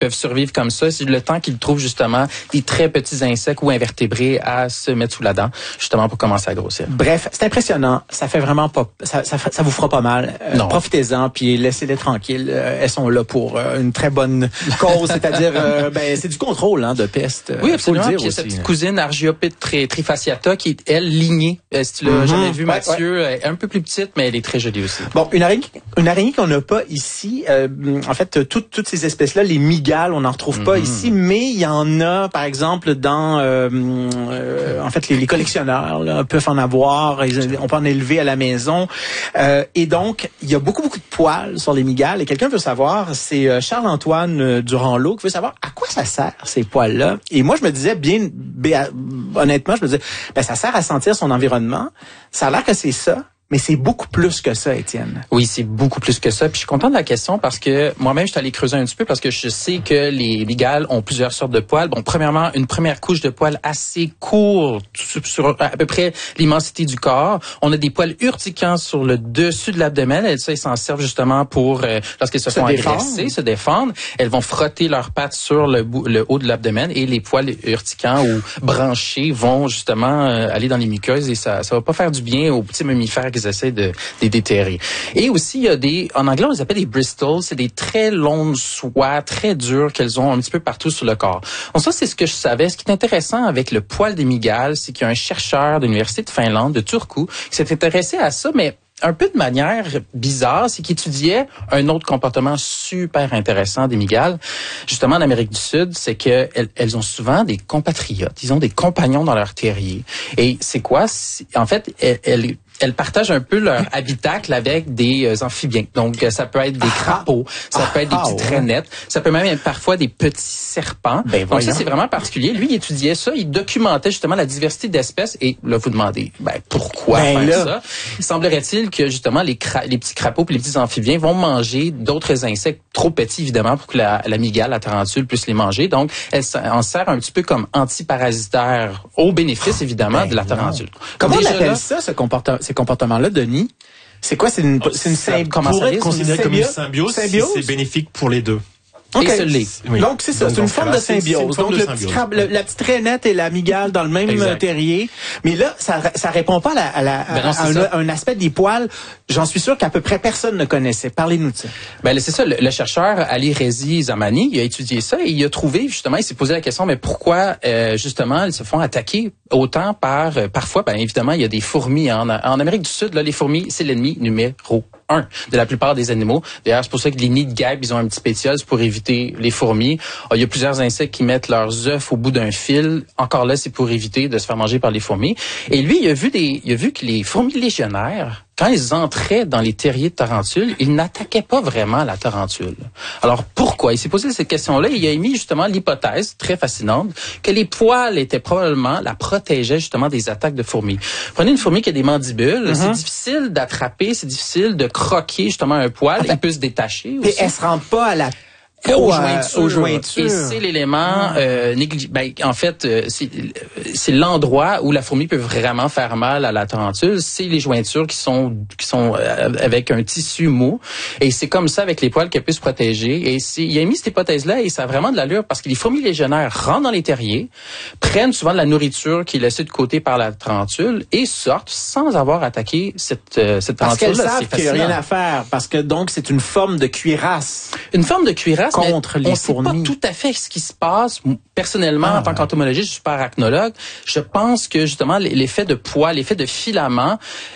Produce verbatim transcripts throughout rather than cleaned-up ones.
peuvent survivre comme ça. C'est le temps qu'ils trouvent justement des très petits insectes ou invertébrés à se mettre sous la dent, justement pour commencer à grossir. Bref, c'est impressionnant. Ça fait vraiment pas, ça, ça, ça vous fera pas mal. Euh, non. Profitez-en, puis laissez-les tranquilles. Euh, elles sont là pour euh, une très bonne cause, c'est-à-dire, euh, ben, c'est du contrôle hein, de peste. Oui, absolument. Puis il y a aussi, cette petite hein. cousine Argiopite trifasciata qui est elle lignée. Euh, si tu l'as mm-hmm. jamais vu, Mathieu, ouais, ouais. Elle est un peu plus petite, mais elle est très jolie aussi. Bon, une araignée, une araignée qu'on n'a pas ici. Euh, en fait, toutes toutes ces espèces-là, les mygales, on n'en retrouve mm-hmm. pas ici, mais il y en a, par exemple, dans, euh, euh, en fait, les, les collectionneurs là, peuvent en avoir. Ils, on peut en élever à la maison. Euh, et donc, il y a beaucoup beaucoup de poils sur les mygales. Et quelqu'un veut savoir, c'est Charles-Antoine Durand-Lot qui veut savoir à quoi ça sert ces poils-là. Et moi, je me disais bien, bien honnêtement, je me disais, ben ça sert à sentir son environnement. Ça a l'air que c'est ça. Mais c'est beaucoup plus que ça, Étienne. Oui, c'est beaucoup plus que ça. Puis je suis content de la question parce que moi-même, je suis allé creuser un petit peu parce que je sais que les mygales ont plusieurs sortes de poils. Bon, premièrement, une première couche de poils assez courte sur à peu près l'immensité du corps. On a des poils urticants sur le dessus de l'abdomen. Elles, ça, ils s'en servent justement pour, euh, lorsqu'elles se, se font défendre. agresser, se défendre. Elles vont frotter leurs pattes sur le, bout, le haut de l'abdomen et les poils urticants ou branchés vont justement euh, aller dans les muqueuses et ça, ça va pas faire du bien aux petits mammifères qui essaient de les déterrer. Et aussi, il y a des, en anglais, on les appelle des bristles. C'est des très longues soies, très dures qu'elles ont un petit peu partout sur le corps. Donc ça, c'est ce que je savais. Ce qui est intéressant avec le poil des mygales, c'est qu'il y a un chercheur de l'Université de Finlande, de Turku, qui s'est intéressé à ça, mais un peu de manière bizarre, c'est qu'il étudiait un autre comportement super intéressant des mygales. Justement, en Amérique du Sud, c'est que elles, elles ont souvent des compatriotes. Ils ont des compagnons dans leur terrier. Et c'est quoi? C'est, en fait, elles, elles elles partagent un peu leur habitacle avec des euh, amphibiens. Donc, euh, ça peut être des crapauds, ça peut être des petites rainettes, ça peut même être parfois des petits serpents. Ben, donc, ça, c'est vraiment particulier. Lui, il étudiait ça, il documentait justement la diversité d'espèces. Et là, vous demandez, ben, pourquoi ben, faire là. ça? Il semblerait-il que, justement, les, cra- les petits crapauds et les petits amphibiens vont manger d'autres insectes trop petits, évidemment, pour que la, la mygale, la tarentule, puisse les manger. Donc, elle en sert un petit peu comme antiparasitaire, au bénéfice, évidemment, ben, de la tarentule. Comment on appelle là, ça, ce comportement? Ces comportements-là, Denis, c'est quoi? C'est une, c'est une symbiose? Comment pourrait être considéré comme une symbiose, symbiose? Si c'est bénéfique pour les deux. Okay. Et celui. Oui. Donc, c'est ça. Donc, c'est une forme de symbiose. Donc, le petit crabe, le, la petite rainette et la mygale dans le même exact. terrier. Mais là, ça, ça répond pas à, la, à, la, ben non, à un, un aspect des poils. J'en suis sûr qu'à peu près personne ne connaissait. Parlez-nous de ça. Ben, c'est ça. Le, le chercheur Ali Rezi Zamani, il a étudié ça et il a trouvé, justement, il s'est posé la question, mais pourquoi, euh, justement, ils se font attaquer autant par, euh, parfois, ben, évidemment, il y a des fourmis. En, en Amérique du Sud, là, les fourmis, c'est l'ennemi numéro un de la plupart des animaux. D'ailleurs, c'est pour ça que les nids de guêpes, ils ont un petit pétiole pour éviter les fourmis. Il y a plusieurs insectes qui mettent leurs œufs au bout d'un fil. Encore là, c'est pour éviter de se faire manger par les fourmis. Et lui, il a vu des, il a vu que les fourmis légionnaires, quand ils entraient dans les terriers de tarentules, ils n'attaquaient pas vraiment la tarentule. Alors, pourquoi? Il s'est posé cette question-là et il a émis justement l'hypothèse, très fascinante, que les poils étaient probablement, la protégeaient justement des attaques de fourmis. Prenez une fourmi qui a des mandibules, mm-hmm. c'est difficile d'attraper, c'est difficile de croquer justement un poil, ah ben, il peut se détacher aussi. Et elle se rend pas à la Aux jointures. aux jointures. Et c'est l'élément euh, négligé. Ben, en fait, euh, c'est, c'est l'endroit où la fourmi peut vraiment faire mal à la tarentule. C'est les jointures qui sont qui sont euh, avec un tissu mou. Et c'est comme ça avec les poils qu'elle peut se protéger. Et c'est, il a mis cette hypothèse-là et ça a vraiment de l'allure parce que les fourmis légionnaires rentrent dans les terriers, prennent souvent de la nourriture qui est laissée de côté par la tarentule et sortent sans avoir attaqué cette euh, cette tarentule. Parce qu'elles savent qu'il n'y a rien à faire. Parce que donc c'est une forme de cuirasse. Une forme de cuirasse. Contre les on fourmis. On ne sait pas tout à fait ce qui se passe. Personnellement, ah, en tant qu'entomologiste, je suis pas arachnologue. Je pense que justement l'effet de poids, l'effet de filament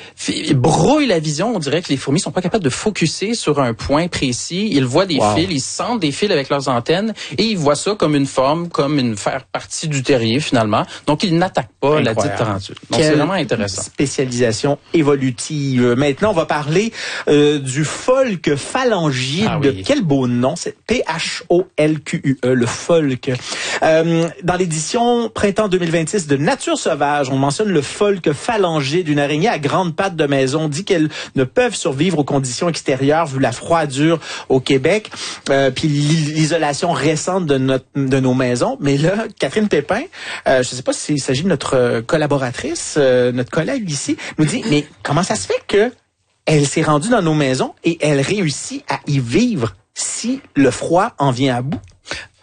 brouille la vision. On dirait que les fourmis sont pas capables de focusser sur un point précis. Ils voient des wow. fils, ils sentent des fils avec leurs antennes et ils voient ça comme une forme, comme une faire partie du terrier finalement. Donc ils n'attaquent pas Incroyable. la dite tarentule. Donc Quelle c'est vraiment intéressant. Spécialisation évolutive. Maintenant, on va parler euh, du folk phalangiide. Ah, oui. Quel beau nom, c'est P H O L Q U E, le folk. Euh, dans l'édition printemps deux mille vingt-six de Nature sauvage, on mentionne le folk phalangiide, une araignée à grandes pattes de maison. On dit qu'elles ne peuvent survivre aux conditions extérieures vu la froidure au Québec, euh, puis l'isolation récente de notre de nos maisons. Mais là, Catherine Pépin, euh, je ne sais pas s'il s'agit de notre collaboratrice, euh, notre collègue ici, nous dit, mais comment ça se fait que elle s'est rendue dans nos maisons et elle réussit à y vivre si le froid en vient à bout?